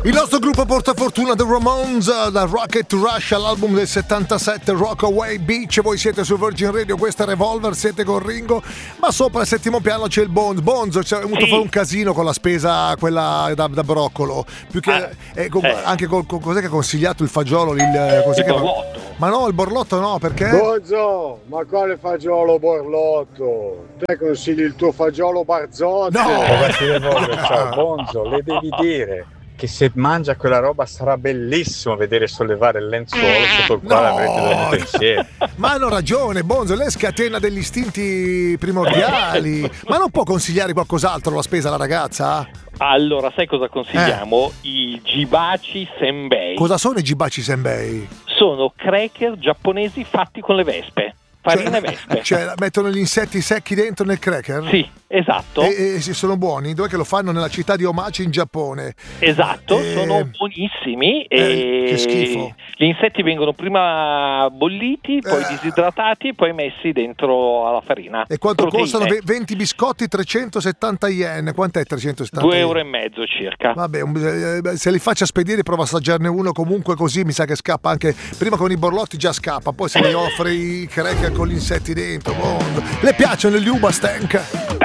Il nostro gruppo portafortuna The Ramones, da Rocket to Rush all'album del 77 Rockaway Beach. Voi siete su Virgin Radio, questa è Revolver, siete con Ringo, ma sopra il settimo piano c'è il Bonzo, c'è avuto fare un casino con la spesa quella da broccolo, più che anche cos'è che ha consigliato il fagiolo lì, cos'è che borlotto. Ma no, il borlotto no, perché? Bonzo, ma quale fagiolo borlotto? Te consigli il tuo fagiolo Barzotto? No! Ciao Bonzo, le devi dire che se mangia quella roba sarà bellissimo vedere sollevare il lenzuolo sotto il quale avrete dormito insieme. Ma hanno ragione, Bonzo, lei scatena degli istinti primordiali. Ma non può consigliare qualcos'altro la spesa alla ragazza? Allora, sai cosa consigliamo? I Jibachi Senbei. Cosa sono i Jibachi Senbei? Sono cracker giapponesi fatti con le vespe. Farina e vespe. Cioè, mettono gli insetti secchi dentro nel cracker? Sì, esatto. E sono buoni? Dov'è che lo fanno? Nella città di Omachi in Giappone. Esatto, sono buonissimi. Che schifo. Gli insetti vengono prima bolliti, poi disidratati e poi messi dentro alla farina. E quanto Proteine. costano? 20 biscotti, 370 yen. Quant'è 370 2,5 yen? euro circa. Vabbè, se li faccia spedire prova a assaggiarne uno, comunque così mi sa che scappa anche. Prima con i borlotti già scappa, poi se li offre i cracker con gli insetti dentro. Le piacciono gli Ubastank?